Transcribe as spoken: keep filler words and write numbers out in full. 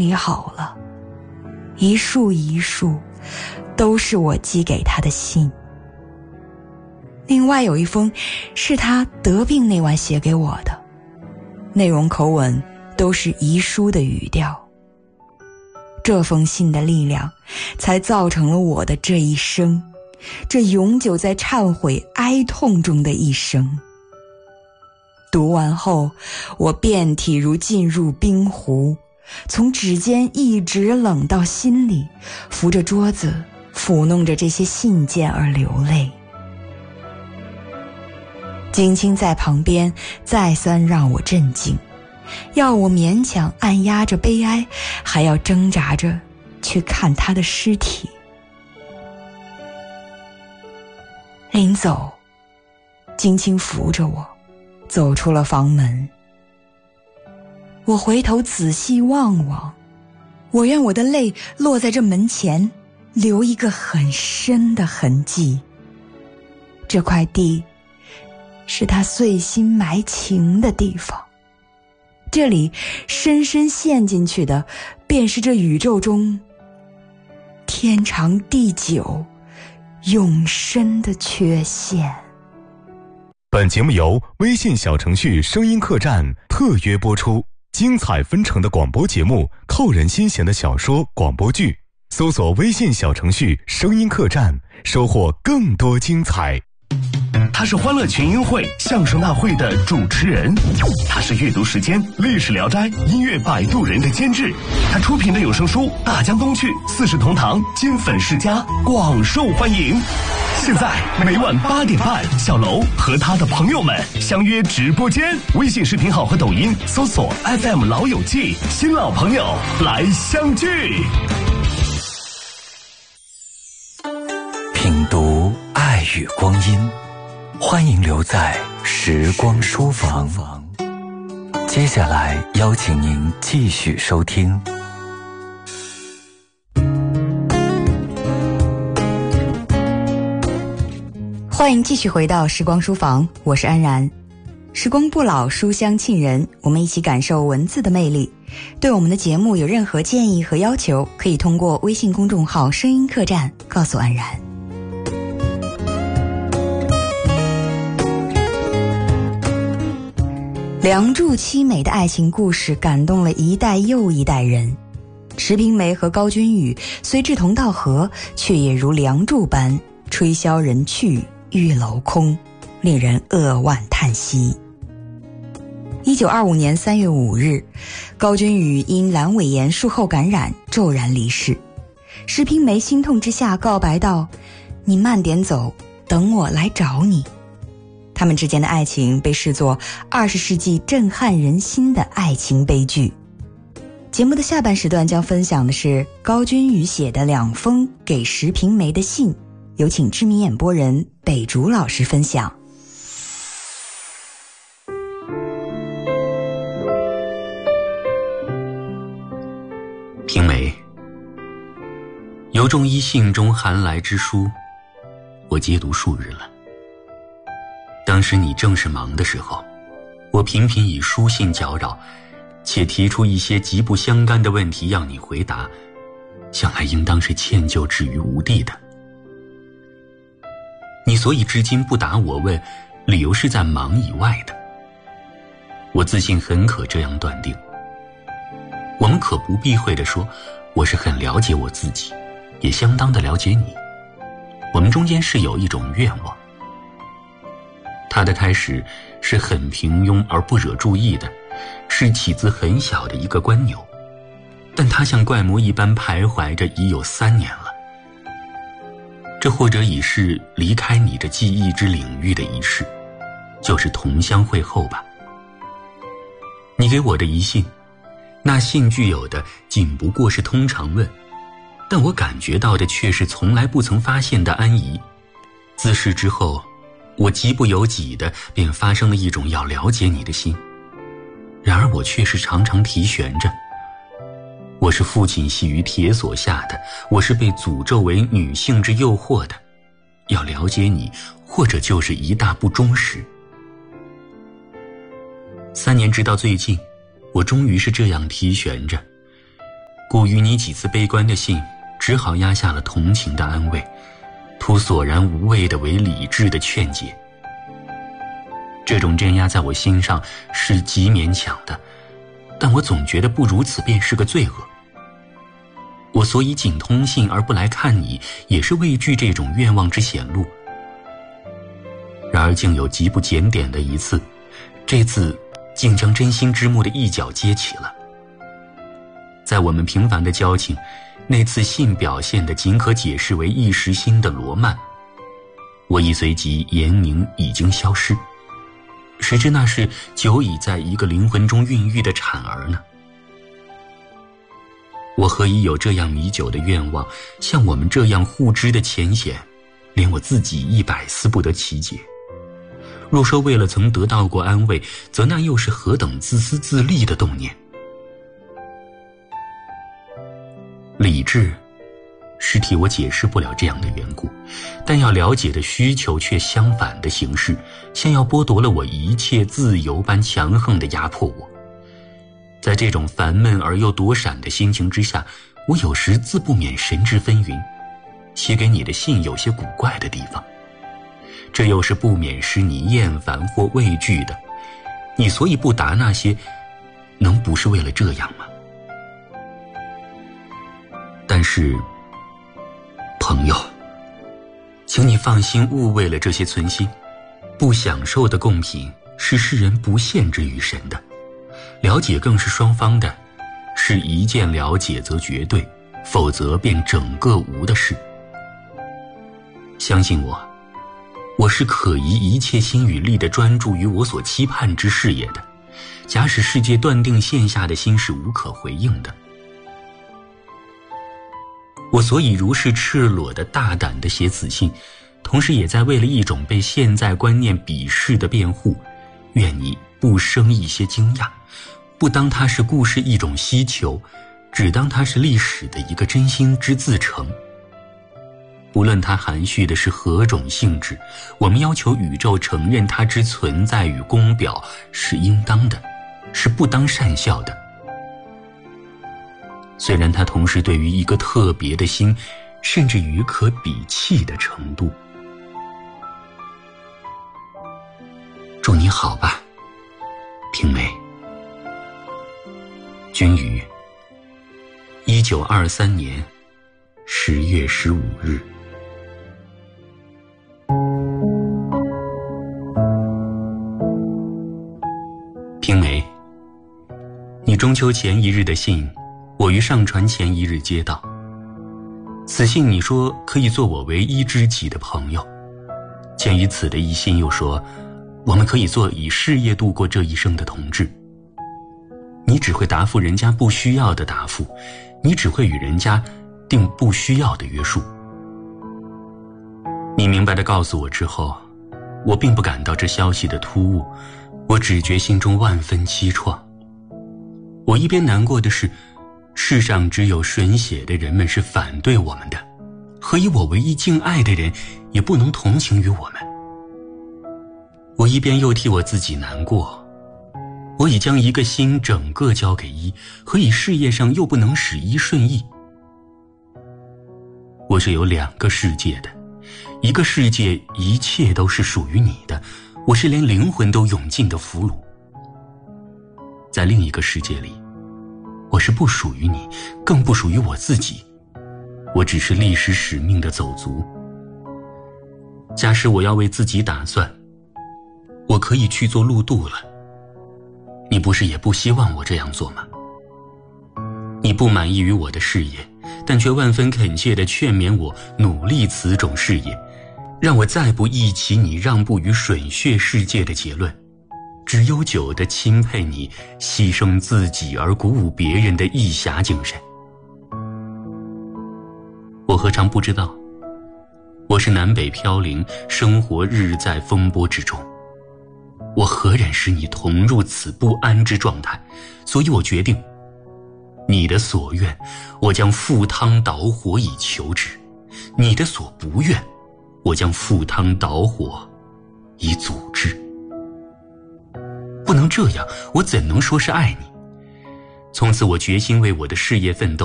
理好了，一束一束都是我寄给他的信。另外有一封是他得病那晚写给我的，内容口吻都是遗书的语调。这封信的力量才造成了我的这一生，这永久在忏悔哀痛中的一生。读完后，我遍体如浸入冰湖，从指尖一直冷到心里，扶着桌子抚弄着这些信件而流泪。金青在旁边再三让我镇静，要我勉强按压着悲哀，还要挣扎着去看他的尸体。临走，金青扶着我走出了房门。我回头仔细望望，我愿我的泪落在这门前，留一个很深的痕迹。这块地是他碎心埋情的地方，这里深深陷进去的，便是这宇宙中天长地久永深的缺陷。 本节目由微信小程序声音客栈特约播出，精彩纷呈的广播节目，扣人心弦的小说广播剧，搜索微信小程序声音客栈，收获更多精彩。 他是欢乐群英会相声大会的主持人，他是阅读时间历史聊斋音乐摆渡人的监制，他出品的有声书《大江东去》四世同堂金粉世家广受欢迎。现在每晚八点半，小楼和他的朋友们相约直播间，微信视频号和抖音搜索 F M 老友记，新老朋友来相聚。 品读爱与光阴，欢迎留在时光书房。接下来邀请您继续收听。 欢迎继续回到时光书房，我是安然。时光不老，书香沁人，我们一起感受文字的魅力。对我们的节目有任何建议和要求，可以通过微信公众号声音客栈告诉安然。梁祝凄美的爱情故事感动了一代又一代人。石平梅和高君宇虽志同道合，却也如梁祝般吹箫人去玉楼空，令人扼腕叹息。一九二五年三月五日，高君宇因阑尾炎术后感染骤然离世。石平梅心痛之下告白道：“你慢点走，等我来找你。”他们之间的爱情被视作二十世纪震撼人心的爱情悲剧。节目的下半时段将分享的是高君宇写的两封给石平梅的信，有请知名演播人北竹老师分享。 平梅，由衷依信中含来之书，我接读数日了。当时你正是忙的时候，我频频以书信搅扰，且提出一些极不相干的问题让你回答，想来应当是歉疚至于无地的。你所以至今不答我问，理由是在忙以外的。我自信很可这样断定。我们可不避讳地说，我是很了解我自己，也相当的了解你。我们中间是有一种愿望。它的开始是很平庸而不惹注意的，是起自很小的一个观钮，但它像怪魔一般徘徊着已有三年了。这或者已是离开你的记忆之领域的一事，就是同乡会后吧。你给我的一信，那信具有的仅不过是通常问，但我感觉到的却是从来不曾发现的安怡。自事之后，我极不由己的便发生了一种要了解你的心，然而我却是常常提悬着。我是父亲系于铁锁下的，我是被诅咒为女性之诱惑的，要了解你，或者就是一大不忠实。三年直到最近，我终于是这样提悬着。 故与你几次悲观的信，只好压下了同情的安慰，图索然无味的为理智的劝解。这种镇压在我心上是极勉强的，但我总觉得不如此便是个罪恶。我所以仅通信而不来看你，也是畏惧这种愿望之显露。然而竟有极不检点的一次，这次竟将真心之木的一角揭起了。在我们平凡的交情，那次信表现的仅可解释为一时心的罗曼，我亦随即言明已经消失，谁知那是久已在一个灵魂中孕育的产儿呢？我何以有这样弥久的愿望，像我们这样互知的浅显，连我自己亦百思不得其解。若说为了曾得到过安慰，则那又是何等自私自利的动念。理智是替我解释不了这样的缘故，但要了解的需求却相反的形式，像要剥夺了我一切自由般强横地压迫我。在这种烦闷而又躲闪的心情之下，我有时自不免神志纷纭，写给你的信有些古怪的地方，这又是不免使你厌烦或畏惧的。你所以不答那些，能不是为了这样吗？但是朋友，请你放心，勿为了这些存心。不享受的贡品是世人不限制于神的，了解更是双方的，是一见了解则绝对，否则便整个无的事。相信我，我是可疑一切心与力地专注于我所期盼之事业的，假使世界断定线下的心是无可回应的。我所以如是赤裸的大胆地写此信，同时也在为了一种被现在观念鄙视的辩护，愿你不生一些惊讶，不当它是故事一种希求，只当它是历史的一个真心之自成。无论它含蓄的是何种性质，我们要求宇宙承认它之存在与公表是应当的，是不当善笑的。虽然它同时对于一个特别的心，甚至于可比弃的程度。祝你好吧，平梅。君于一九二三年十月十五日。平梅，你中秋前一日的信，我于上传前一日接到。此信你说可以做我唯一知己的朋友，鉴于此的一信又说我们可以做以事业度过这一生的同志。你只会答复人家不需要的答复，你只会与人家定不需要的约束。你明白地告诉我之后，我并不感到这消息的突兀，我只觉心中万分凄怆。我一边难过的是，世上只有吮血的人们是反对我们的，何以我唯一敬爱的人也不能同情于我们？我一边又替我自己难过，我已将一个心整个交给一，何以事业上又不能使一顺意？我是有两个世界的，一个世界一切都是属于你的，我是连灵魂都涌进的俘虏。在另一个世界里，我是不属于你，更不属于我自己，我只是历史使命的走卒。假使我要为自己打算，我可以去做陆渡了。你不是也不希望我这样做吗？你不满意于我的事业，但却万分恳切地劝勉我努力此种事业，让我再不忆起你让步于吮血世界的结论，只悠久地钦佩你牺牲自己而鼓舞别人的义侠精神。我何尝不知道，我是南北飘零，生活日在风波之中，我何忍使你同入此不安之状态？所以我决定，你的所愿，我将赴汤蹈火以求之；你的所不愿，我将赴汤蹈火以阻之。不能这样，我怎能说是爱你？从此我决心为我的事业奋斗，